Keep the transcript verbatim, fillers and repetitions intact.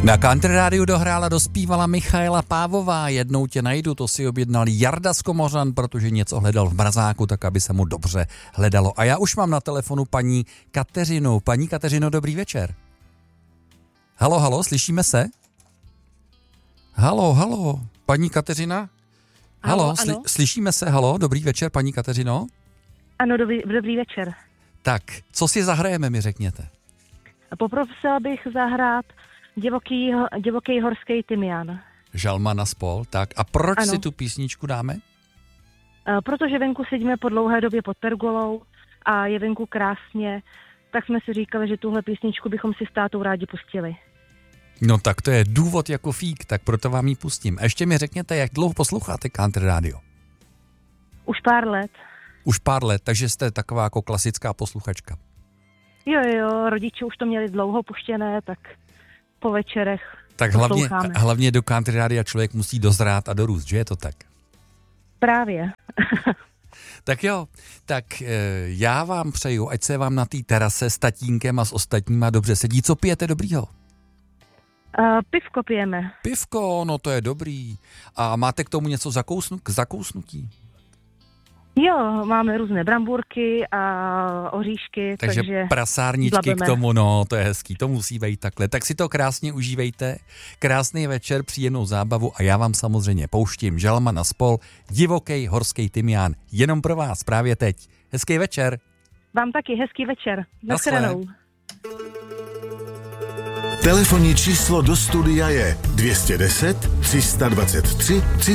Na Country Rádiu dohrála, dospívala Michaela Pávová. Jednou tě najdu, to si objednal Jarda z Komořan, protože něco hledal v mrazáku, tak aby se mu dobře hledalo. A já už mám na telefonu paní Kateřinu. Paní Kateřino, dobrý večer. Halo, halo, slyšíme se? Halo, halo, paní Kateřina? Halo, halo sli- slyšíme se, halo, dobrý večer, paní Kateřino? Ano, dobrý, dobrý večer. Tak, co si zahrajeme, mi řekněte. Poprosila bych zahrát divoký, divoký horský tymián. Žalma na spol, tak. A proč ano. si tu písničku dáme? Protože venku sedíme po dlouhé době pod pergolou a je venku krásně, tak jsme si říkali, že tuhle písničku bychom si s tátou rádi pustili. No tak to je důvod jako fík, tak proto vám ji pustím. A ještě mi řekněte, jak dlouho posloucháte Country Radio? Už pár let. Už pár let, takže jste taková jako klasická posluchačka. Jo, jo, rodiče už to měli dlouho puštěné, tak po večerech tak hlavně, hlavně do Country Radia člověk musí dozrát a dorůst, že je to tak? Právě. Tak jo, tak e, já vám přeju, ať se vám na té terase s tatínkem a s ostatníma dobře sedí. Co pijete dobrýho? Uh, pivko pijeme. Pivko, no to je dobrý. A máte k tomu něco zakousnu, k zakousnutí? Jo, máme různé brambůrky a oříšky, takže, takže prasárničky zlabeme. K tomu, no to je hezký, to musí být takhle. Tak si to krásně užívejte, krásný večer, příjemnou zábavu a já vám samozřejmě pouštím Žalma na spol, divoký horský tymián, jenom pro vás právě teď. Hezký večer. Vám taky hezký večer. Nashledanou. Telefonní číslo do studia je dvě stě deset, tři sta dvacet tři, tři